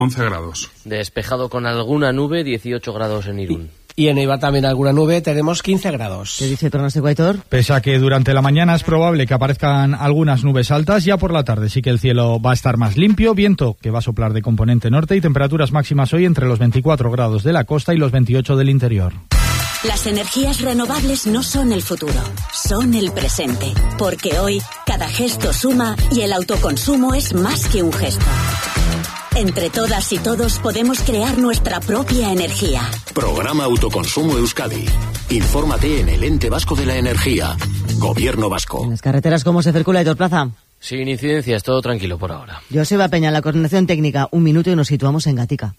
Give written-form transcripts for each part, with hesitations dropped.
11 grados. Despejado con alguna nube, 18 grados en Irún. Y en Eibar también alguna nube, tenemos 15 grados. ¿Qué dice pronóstico, Aitor? Pese a que durante la mañana es probable que aparezcan algunas nubes altas, ya por la tarde sí que el cielo va a estar más limpio, viento que va a soplar de componente norte y temperaturas máximas hoy entre los 24 grados de la costa y los 28 del interior. Las energías renovables no son el futuro, son el presente. Porque hoy cada gesto suma y el autoconsumo es más que un gesto. Entre todas y todos podemos crear nuestra propia energía. Programa Autoconsumo Euskadi. Infórmate en el Ente Vasco de la Energía. Gobierno Vasco. En las carreteras, ¿cómo se circula, Aitor Plaza? Sin incidencias, todo tranquilo por ahora. Joseba Peña, en la coordinación técnica, 1 minuto y nos situamos en Gatica.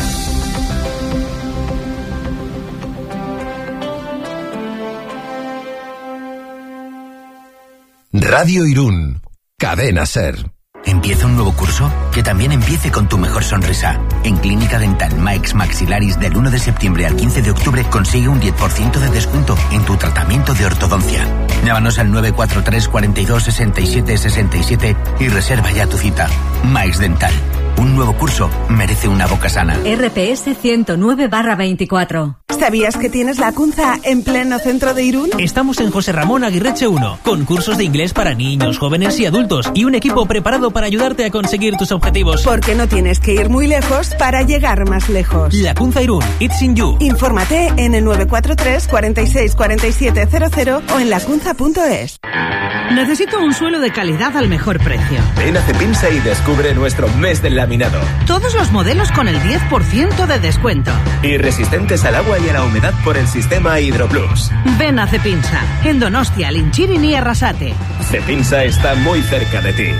Radio Irún. Cadena SER. ¿Empieza un nuevo curso? Que también empiece con tu mejor sonrisa. En Clínica Dental Maix Maxilaris del 1 de septiembre al 15 de octubre consigue un 10% de descuento en tu tratamiento de ortodoncia. Llámanos al 943 42 67 67 y reserva ya tu cita. Maix Dental. Un nuevo curso merece una boca sana. RPS 109/24. ¿Sabías que tienes la Cunza en pleno centro de Irún? Estamos en José Ramón Aguirreche 1, con cursos de inglés para niños, jóvenes y adultos y un equipo preparado para ayudarte a conseguir tus objetivos. Porque no tienes que ir muy lejos para llegar más lejos. La Cunza Irún, it's in you. Infórmate en el 943 46 47 00 o en lacunza.es. Necesito un suelo de calidad al mejor precio. Ven a Cepinsa y descubre nuestro mes del laminado. Todos los modelos con el 10% de descuento. Y resistentes al agua y a la humedad por el sistema Hidroplus. Ven a Cepinsa, en Donostia, Linchirin y Arrasate. Cepinsa está muy cerca de ti.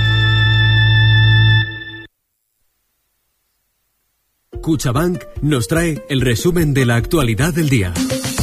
CaixaBank nos trae el resumen de la actualidad del día.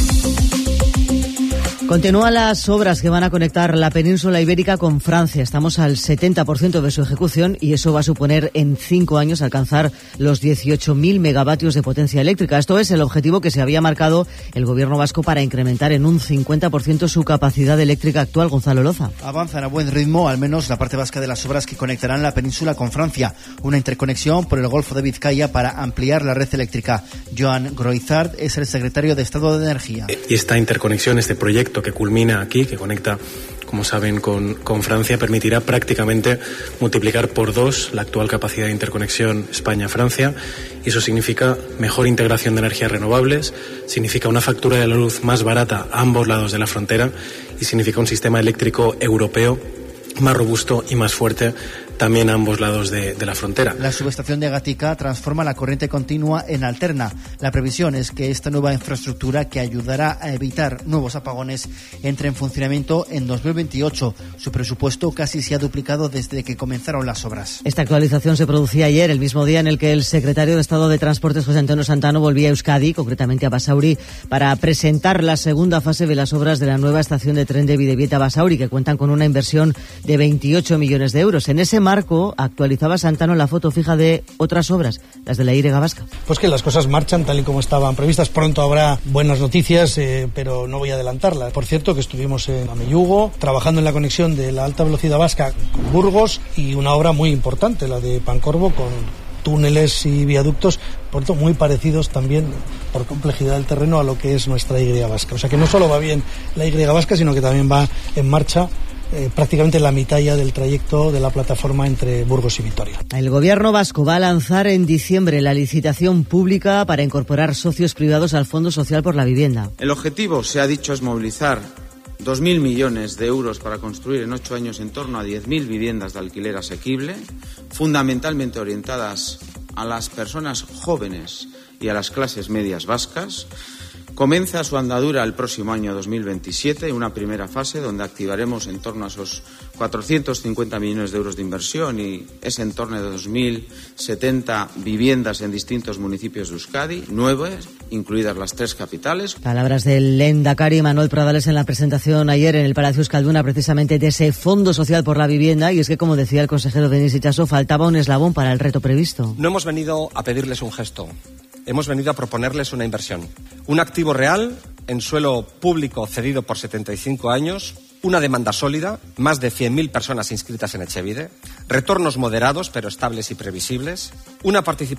Continúan las obras que van a conectar la península ibérica con Francia. Estamos al 70% de su ejecución y eso va a suponer en 5 años alcanzar los 18.000 megavatios de potencia eléctrica. Esto es el objetivo que se había marcado el gobierno vasco para incrementar en un 50% su capacidad eléctrica actual. Gonzalo Loza. Avanzan a buen ritmo, al menos la parte vasca de las obras que conectarán la península con Francia. Una interconexión por el Golfo de Vizcaya para ampliar la red eléctrica. Joan Groizard es el secretario de Estado de Energía. Y esta interconexión, este proyecto que culmina aquí, que conecta, como saben, con Francia, permitirá prácticamente multiplicar por 2 la actual capacidad de interconexión España-Francia, y eso significa mejor integración de energías renovables, significa una factura de la luz más barata a ambos lados de la frontera y significa un sistema eléctrico europeo más robusto y más fuerte también a ambos lados de la frontera. La subestación de Gatica transforma la corriente continua en alterna. La previsión es que esta nueva infraestructura, que ayudará a evitar nuevos apagones, entre en funcionamiento en 2028. Su presupuesto casi se ha duplicado desde que comenzaron las obras. Esta actualización se producía ayer, el mismo día en el que el secretario de Estado de Transportes, José Antonio Santano, volvía a Euskadi, concretamente a Basauri, para presentar la segunda fase de las obras de la nueva estación de tren de Bidebieta-Basauri, que cuentan con una inversión de 28 millones de euros. En ese marco actualizaba Santano la foto fija de otras obras, las de la Y vasca. Pues que las cosas marchan tal y como estaban previstas. Pronto habrá buenas noticias, pero no voy a adelantarlas. Por cierto, que estuvimos en Amillugo trabajando en la conexión de la alta velocidad vasca con Burgos, y una obra muy importante, la de Pancorbo, con túneles y viaductos, por tanto, muy parecidos también por complejidad del terreno a lo que es nuestra Y vasca. O sea que no solo va bien la Y vasca, sino que también va en marcha prácticamente la mitad ya del trayecto de la plataforma entre Burgos y Vitoria. El gobierno vasco va a lanzar en diciembre la licitación pública para incorporar socios privados al Fondo Social por la Vivienda. El objetivo, se ha dicho, es movilizar 2.000 millones de euros para construir en 8 años en torno a 10.000 viviendas de alquiler asequible, fundamentalmente orientadas a las personas jóvenes y a las clases medias vascas. Comienza su andadura el próximo año 2027, una primera fase donde activaremos en torno a esos 450 millones de euros de inversión y ese entorno de 2.070 viviendas en distintos municipios de Euskadi, 9, incluidas las 3 capitales. Palabras del lehendakari Manuel Pradales en la presentación ayer en el Palacio Euskalduna, precisamente de ese Fondo Social por la Vivienda, y es que, como decía el consejero Denis Itxaso, faltaba un eslabón para el reto previsto. No hemos venido a pedirles un gesto. Hemos venido a proponerles una inversión. Un activo real en suelo público cedido por 75 años una demanda sólida, más de 100.000 personas inscritas en Etxebide, retornos moderados pero estables y previsibles, una participación